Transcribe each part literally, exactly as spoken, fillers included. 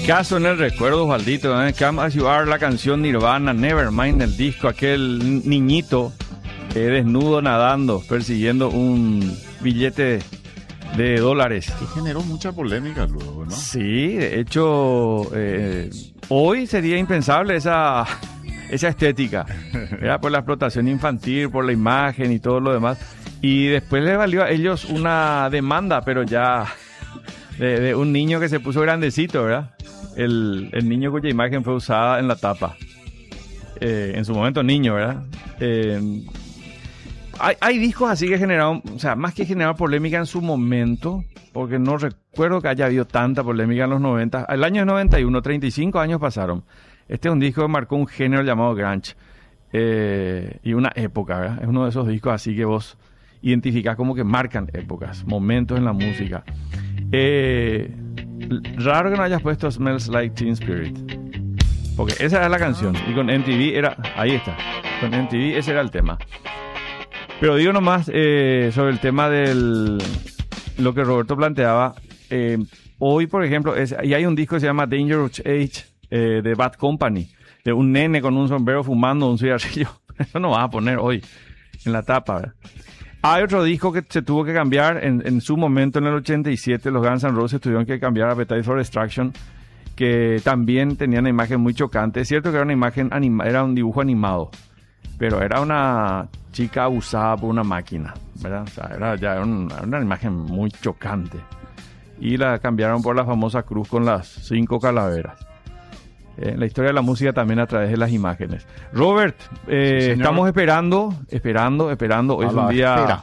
Caso en el recuerdo, Osvaldito, ¿eh? Come As You Are, la canción Nirvana, Nevermind, el disco, aquel niñito eh, desnudo nadando, persiguiendo un billete de dólares. Que generó mucha polémica luego, ¿no? Sí, de hecho, eh, hoy sería impensable esa, esa estética, era por la explotación infantil, por la imagen y todo lo demás. Y después le valió a ellos una demanda, pero ya de, de un niño que se puso grandecito, ¿verdad? El, el niño cuya imagen fue usada en la tapa. Eh, en su momento niño, ¿verdad? Eh, hay, hay discos así que generaron, o sea, más que generar polémica en su momento, porque no recuerdo que haya habido tanta polémica en los noventa. El año noventa y uno, treinta y cinco años pasaron. Este es un disco que marcó un género llamado grunge. Eh, y una época, ¿verdad? Es uno de esos discos así que vos identificás como que marcan épocas, momentos en la música. Eh... Raro que no hayas puesto Smells Like Teen Spirit, porque esa era la canción y con M T V era, ahí está, con M T V ese era el tema. Pero digo nomás eh, sobre el tema del lo que Roberto planteaba. Eh, hoy, por ejemplo, es, y hay un disco que se llama Dangerous Age eh, de Bad Company, de un nene con un sombrero fumando un cigarrillo. Eso no vas a poner hoy en la tapa, ¿verdad? Hay otro disco que se tuvo que cambiar en, en su momento, en el ochenta y siete, los Guns N' Roses tuvieron que cambiar Appetite for Destruction, que también tenía una imagen muy chocante. Es cierto que era una imagen anima, era un dibujo animado, pero era una chica abusada por una máquina, ¿verdad? O sea, era ya un, una imagen muy chocante. Y la cambiaron por la famosa cruz con las cinco calaveras. Eh, la historia de la música también a través de las imágenes. Robert, eh, sí, estamos esperando, esperando, esperando. Hoy es un día,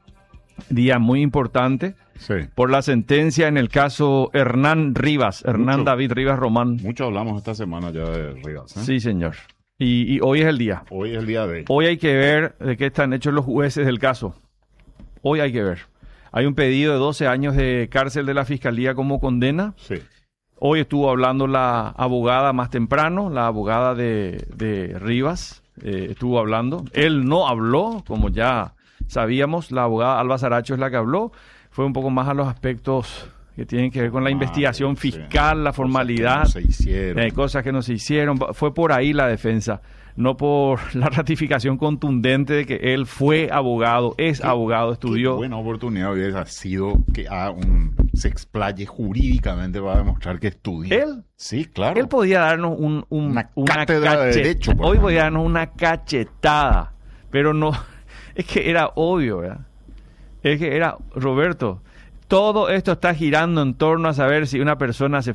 día muy importante, sí, por la sentencia en el caso Hernán Rivas, Hernán mucho, David Rivas Román. Mucho hablamos esta semana ya de Rivas, ¿eh? Sí, señor. Y, y hoy es el día. Hoy es el día de... Hoy hay que ver de qué están hechos los jueces del caso. Hoy hay que ver. Hay un pedido de doce años de cárcel de la Fiscalía como condena. Sí. Hoy estuvo hablando la abogada más temprano, la abogada de, de Rivas, eh, estuvo hablando. Él no habló, como ya sabíamos, la abogada Alba Saracho es la que habló. Fue un poco más a los aspectos que tienen que ver con la ah, investigación fiscal, sí, la formalidad, cosas que no se hicieron. Eh, cosas que no se hicieron. Fue por ahí la defensa, no por la ratificación contundente de que él fue abogado, es qué, abogado, estudió. Qué buena oportunidad hubiera sido que a un, se explaye jurídicamente para demostrar que estudió. ¿Él? Sí, claro. Él podía darnos un, un, una, una cátedra de derecho. Hoy ejemplo. podía darnos una cachetada, pero no, es que era obvio, ¿verdad? Es que era, Roberto, todo esto está girando en torno a saber si una persona se